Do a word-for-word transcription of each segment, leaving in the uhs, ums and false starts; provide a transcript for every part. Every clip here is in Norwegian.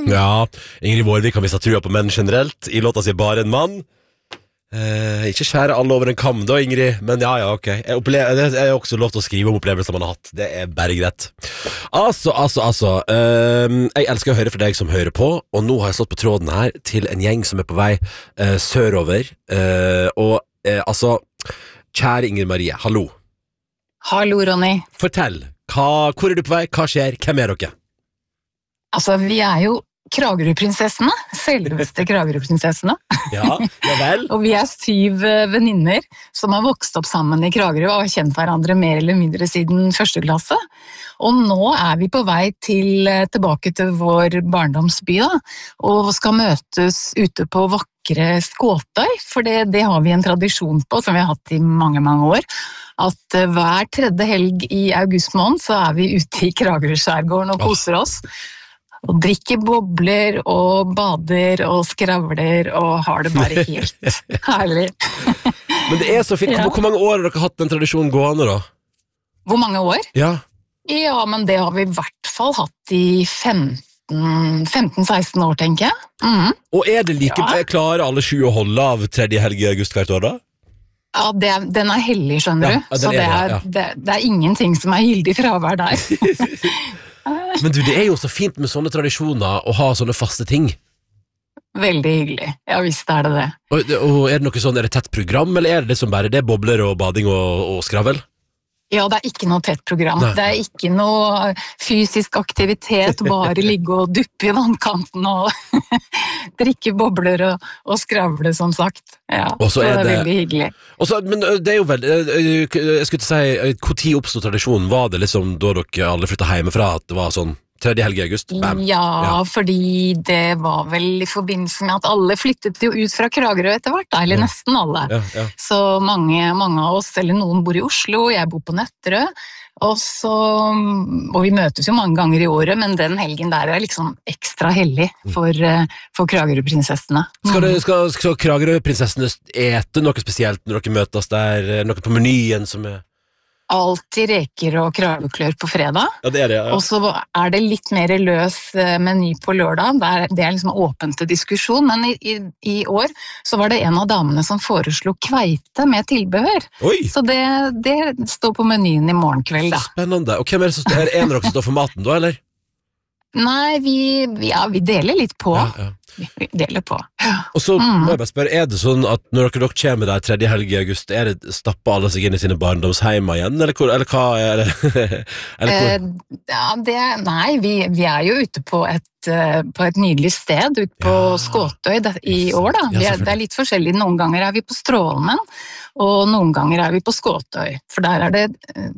Ja, Ingrid Vårvik har mistet trua på menn generelt. I låta si Bare en mann. Eh, ikke skjære alle over en kam da, Ingrid. Men ja, ja, ok. Jeg, opplever, det er også lov til å skrive om opplevelser man har hatt. Det er bare greit. Altså, altså, altså. Eh, jeg elsker å høre fra deg som hører på. Og nå har jeg slått på tråden her til en gjeng som er på vei eh, sørover. Eh, og eh, altså, kjære Ingrid Marie, hallo. Hallo, Ronny. Fortell. Hva, hvor er du på vei? Hva skjer? Hvem er dere? Altså, vi er jo Kragerø-prinsessene, selveste Kragerø-prinsessene. Ja, ja vel. Og vi er syv venninner som har vokst opp sammen i Kragerø og har kjent hverandre mer eller mindre siden første klasse. Og nå er vi på vei til, tilbake til vår barndomsby da, og skal møtes ute på vakre Skåtøy, for det, det har vi en tradisjon på som vi har hatt i mange, mange år. At hver tredje helg i august måned så er vi ute i Kragerø-skjærgården og koser oss. Og drikker bobler, og bader, og skravler, og har det bare helt herlig. Men det er så fint. Ja. Hvor mange år har dere hatt den tradisjonen gående da? Hvor mange år? Ja. Ja, men det har vi i hvert fall hatt i femten seksten år, tenker jeg. Mm. Og er det like, ja. Klarer alle sju å holde av tredje helg i august hvert år da? Ja, det er, den er hellig, skjønner du. Ja, så det er, det, ja. det, det er ingenting som er gyldig fravær der. Men du, det er jo så fint med sånne tradisjoner å ha sånne faste ting. Veldig hyggelig, ja visst er det det. Og, og er det noe sånn, er det tett program, eller er det liksom bare det bobler og bading og, og skravel? Ja, det er ikke noe tett program. Nei. Det er ikke noe fysisk aktivitet, bare ligge og duppe i vannkanten og drikke bobler og, og skravle, som sagt. Ja, så det er det, veldig hyggelig. Også, men det er jo vel, jeg skulle ikke si, hvor tid oppstod tradisjonen? Var det liksom da dere alle flyttet hjemmefra at det var sånn tredje helg i august? Bam. Ja, ja, fordi det var vel i forbindelse med at alle flyttet jo ut fra Kragerø etter hvert, eller ja. Nesten alle. Ja, ja. Så mange, mange av oss, eller noen bor i Oslo, jeg bor på Nøtterøy, og, så, og vi møtes jo mange ganger i året, men den helgen der er liksom ekstra hellig for, for Kragerø-prinsessene. Mm. Skal, det, skal, skal Kragerø-prinsessene ete noe spesielt når dere møtes der? Noe på menyen som er... Alltid reker og kraveklør på fredag, ja, det er det, ja. Og så er det litt mer løs meny på lørdag, det er liksom åpent til diskusjon, men i, i, i år så var det en av damene som foreslo kveite med tilbehør. Oi. Så det, det står på menyen i morgenkveld da. Spennende, og hvem er det som står, er det en av dere som står for maten da, eller? Nei, vi, ja, vi deler litt på. Ja, ja. Vi deler på. Og så må jeg bare spørre, er det sånn at når dere, dere kommer der tredje helg i august, er det stapper alle seg inn i sine barndomsheimer igjen, eller, hvor, eller hva er det? Eller eh, ja, det nei, vi, vi er jo ute på et, på et nydelig sted, ute på ja, Skåtøy i år da. Ja, er, det er litt forskjellig, noen ganger er vi på Strålmen, og noen ganger er vi på Skåtøy, for der er det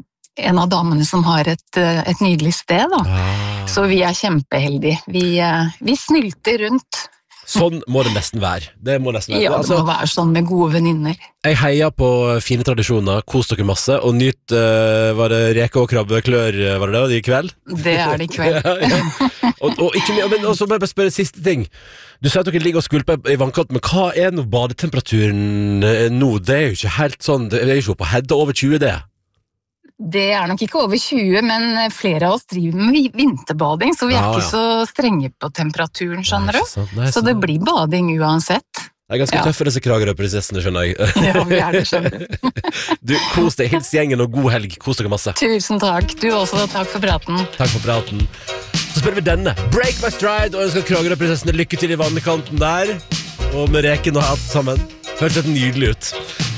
en av damene som har et, et nydelig sted da. Ah. Så vi er kjempeheldige. Vi, vi snylter rundt. Sånn må det nesten være. Det må nesten være. Ja, det altså, må være sånn med gode venninner. Jeg heier på fine tradisjoner, kos dere masse, og nyt, uh, var det reke og krabbeklør, var det det i kveld? Det er det i kveld. ja, ja. Og, og ikke mer, men også må jeg bare spørre siste ting. Du sier at dere ligger og skulper i vannkanten, men hva er nå badetemperaturen nå? Det er jo ikke helt sånn, det er jo ikke på Hedda over tjue det. Det er nok ikke over tjue, men flere av oss driver med vinterbading, så vi er ja, ikke ja. Så strenge på temperaturen, skjønner du? Så, nei, så det blir bading uansett. Det er ganske ja. Tøffe disse Kragerø-prinsessene, skjønner jeg. Ja, vi er det, skjønner du. Du, kos deg, hils gjengen og god helg, kos dere masse. Tusen takk, du også, takk for praten. Takk for praten. Så spiller vi denne, Break My Stride, og ønsker Kragerø-prinsessene lykke til i vannkanten der, og med reken og alt sammen. Høres det nydelig ut.